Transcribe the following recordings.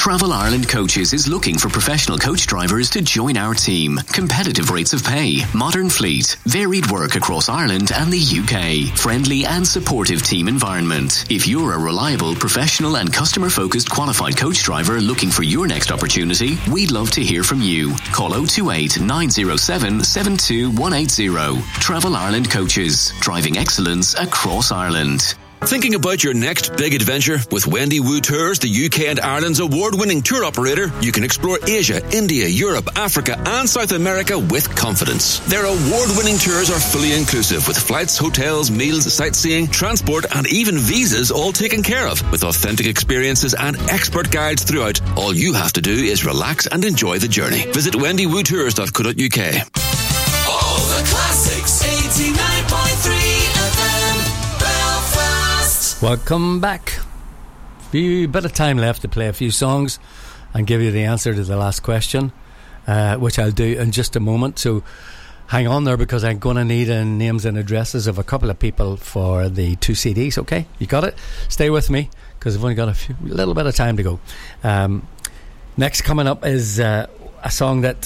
Travel Ireland Coaches is looking for professional coach drivers to join our team. Competitive rates of pay, modern fleet, varied work across Ireland and the UK, friendly and supportive team environment. If you're a reliable, professional and customer-focused qualified coach driver looking for your next opportunity, we'd love to hear from you. Call 028 907 72180. Travel Ireland Coaches, driving excellence across Ireland. Thinking about your next big adventure? With Wendy Wu Tours, the UK and Ireland's award-winning tour operator, you can explore Asia, India, Europe, Africa and South America with confidence. Their award-winning tours are fully inclusive with flights, hotels, meals, sightseeing, transport and even visas all taken care of. With authentic experiences and expert guides throughout, all you have to do is relax and enjoy the journey. Visit wendywootours.co.uk. All the classics, 89.3 FM. Welcome back. A bit of time left to play a few songs and give you the answer to the last question, which I'll do in just a moment. So hang on there, because I'm going to need names and addresses of a couple of people for the 2 CDs. Okay, you got it? Stay with me, because I've only got a little bit of time to go. Next coming up is a song that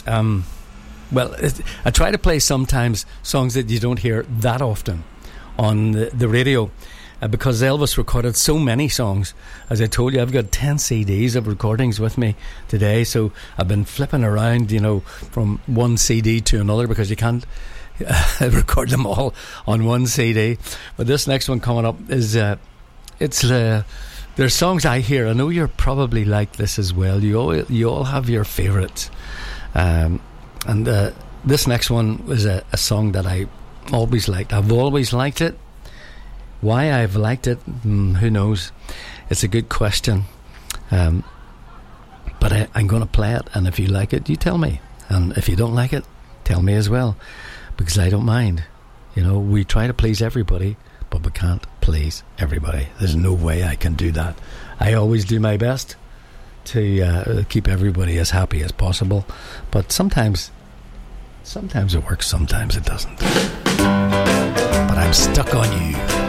I try to play sometimes songs that you don't hear that often on the radio. Because Elvis recorded so many songs. As I told you, I've got 10 CDs of recordings with me today, so I've been flipping around, from one CD to another, because you can't record them all on one CD. But this next one coming up is there's songs I hear. I know you're probably like this as well. You all have your favourites, and this next one was a song that I always liked. I've always liked it. Why I've liked it, who knows? It's a good question. But I'm going to play it, and if you like it, you tell me. And if you don't like it, tell me as well, because I don't mind. We try to please everybody, but we can't please everybody. There's no way I can do that. I always do my best to keep everybody as happy as possible, but sometimes it works, sometimes it doesn't. But I'm stuck on you.